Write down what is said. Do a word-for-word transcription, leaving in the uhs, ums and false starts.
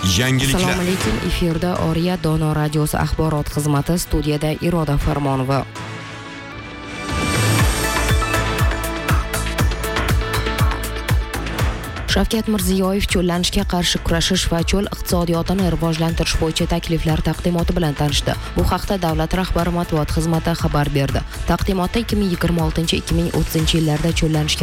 Yangiliklar. Assalomu alaykum. Efirda Oriya Dono radiosi axborot xizmati, studiyada Iroda Farmonova. Shavkat Mirziyoyev cho'llanishga qarshi kurashish va cho'l iqtisodiyotini rivojlantirish bo'yicha takliflar taqdimoti bilan tanishdi. Bu haqda davlat rahbari matbuot xizmati xabar berdi. Taqdimotda ikki ming yigirma oltinchi ikki ming o'ttizinchi yillarda cho'llanishga